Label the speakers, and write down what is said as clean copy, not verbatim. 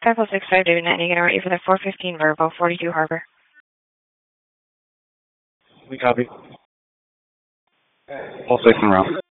Speaker 1: 565 David Net, you can ready for the 415 Verbo, 42 Harbor.
Speaker 2: We copy. All 6 en route.